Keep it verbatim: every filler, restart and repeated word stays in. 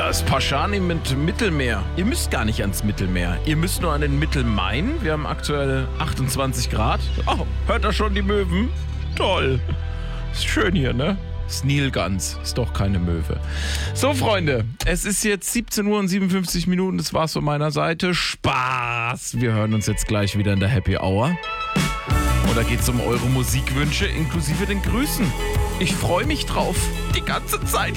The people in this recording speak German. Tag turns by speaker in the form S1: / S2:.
S1: Das Paschani mit Mittelmeer. Ihr müsst gar nicht ans Mittelmeer. Ihr müsst nur an den Mittelmain. Wir haben aktuell achtundzwanzig Grad. Oh, hört ihr schon die Möwen? Toll. Ist schön hier, ne? Ist Nilgans. Ist doch keine Möwe. So, Freunde. Es ist jetzt siebzehn Uhr und siebenundfünfzig Minuten. Das war's von meiner Seite. Spaß. Wir hören uns jetzt gleich wieder in der Happy Hour. Und da geht's um eure Musikwünsche inklusive den Grüßen. Ich freue mich drauf. Die ganze Zeit